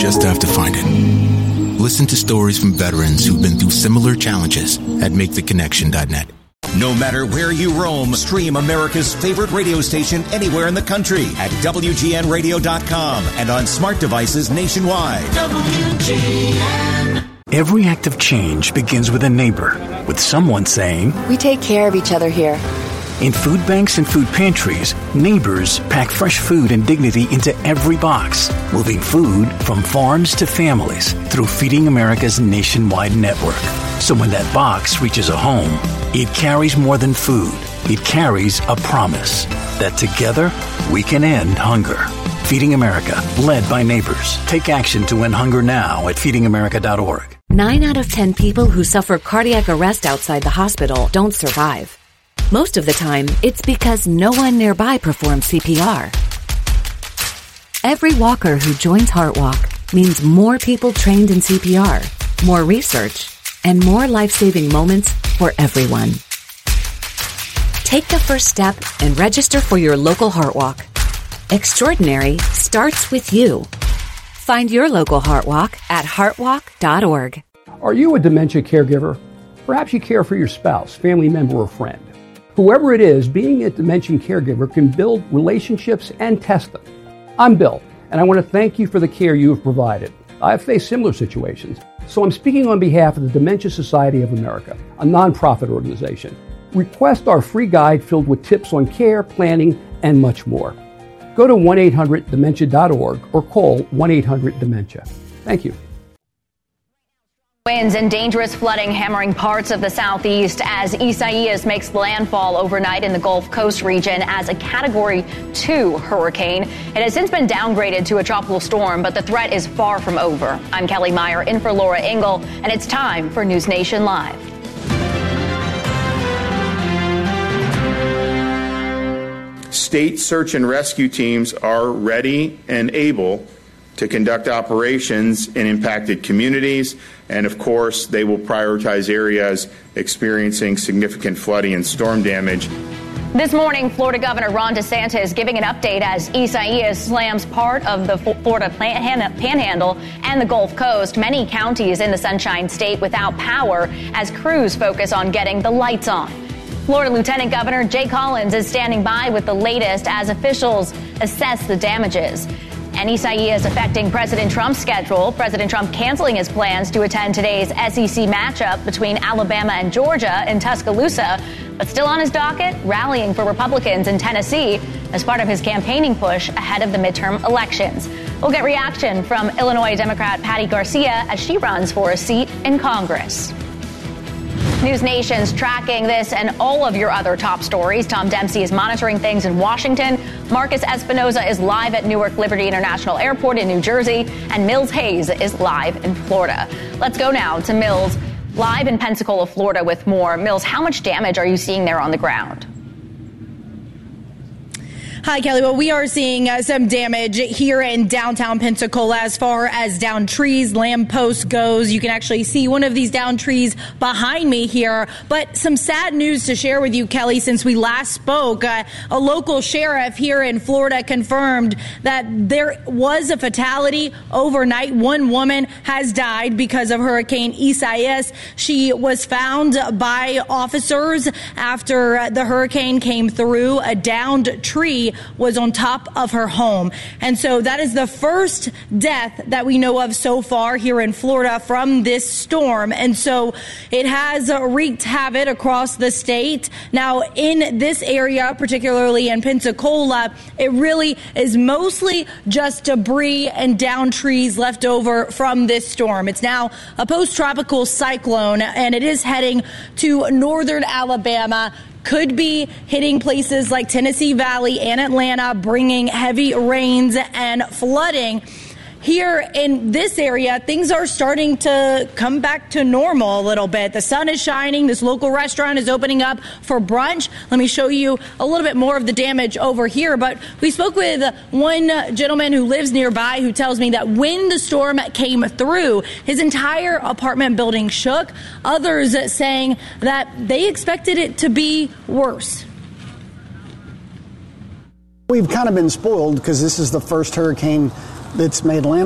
just have to find it. Listen to stories from veterans who've been through similar challenges at MakeTheConnection.net. No matter where you roam, stream America's favorite radio station anywhere in the country at WGNradio.com and on smart devices nationwide. WGN. Every act of change begins with a neighbor, with someone saying, "We take care of each other here." In food banks and food pantries, neighbors pack fresh food and dignity into every box, moving food from farms to families through Feeding America's nationwide network. So when that box reaches a home, it carries more than food. It carries a promise that together we can end hunger. Feeding America, led by neighbors. Take action to end hunger now at feedingamerica.org. 9 out of 10 people who suffer cardiac arrest outside the hospital don't survive. Most of the time, it's because no one nearby performs CPR. Every walker who joins HeartWalk means more people trained in CPR, more research, and more life-saving moments for everyone. Take the first step and register for your local HeartWalk. Extraordinary starts with you. Find your local HeartWalk at heartwalk.org. Are you a dementia caregiver? Perhaps you care for your spouse, family member, or friend. Whoever it is, being a dementia caregiver can build relationships and test them. I'm Bill, and I want to thank you for the care you have provided. I've faced similar situations, so I'm speaking on behalf of the Dementia Society of America, a nonprofit organization. Request our free guide filled with tips on care, planning, and much more. Go to 1-800-DEMENTIA.org or call 1-800-DEMENTIA. Thank you. Winds and dangerous flooding hammering parts of the southeast as Isaias makes landfall overnight in the Gulf Coast region as a Category 2 hurricane. It has since been downgraded to a tropical storm, but the threat is far from over. I'm Kelly Meyer in for Laura Engel, and it's time for News Nation Live. State search and rescue teams are ready and able to conduct operations in impacted communities, and of course, they will prioritize areas experiencing significant flooding and storm damage. This morning, Florida Governor Ron DeSantis giving an update as Isaias slams part of the Florida Panhandle and the Gulf Coast, many counties in the Sunshine State without power as crews focus on getting the lights on. Florida Lieutenant Governor Jay Collins is standing by with the latest as officials assess the damages. And Isaias affecting President Trump's schedule. President Trump canceling his plans to attend today's SEC matchup between Alabama and Georgia in Tuscaloosa, but still on his docket, rallying for Republicans in Tennessee as part of his campaigning push ahead of the midterm elections. We'll get reaction from Illinois Democrat Patty Garcia as she runs for a seat in Congress. News Nation's tracking this and all of your other top stories. Tom Dempsey is monitoring things in Washington. Marcus Espinoza is live at Newark Liberty International Airport in New Jersey. And Mills Hayes is live in Florida. Let's go now to Mills, live in Pensacola, Florida with more. Mills, how much damage are you seeing there on the ground? Hi, Kelly. Well, we are seeing some damage here in downtown Pensacola as far as down trees, lampposts goes. You can actually see one of these down trees behind me here. But some sad news to share with you, Kelly, since we last spoke. A local sheriff here in Florida confirmed that there was a fatality overnight. One woman has died because of Hurricane Isaias. She was found by officers after the hurricane came through. A downed tree was on top of her home. And so that is the first death that we know of so far here in Florida from this storm. And so it has wreaked havoc across the state. Now, in this area, particularly in Pensacola, it really is mostly just debris and downed trees left over from this storm. It's now a post-tropical cyclone, and it is heading to northern Alabama. Could be hitting places like Tennessee Valley and Atlanta, bringing heavy rains and flooding. Here in this area, things are starting to come back to normal a little bit. The sun is shining. This local restaurant is opening up for brunch. Let me show you a little bit more of the damage over here. But we spoke with one gentleman who lives nearby who tells me that when the storm came through, his entire apartment building shook. Others saying that they expected it to be worse. We've kind of been spoiled because this is the first hurricane that's made landfall.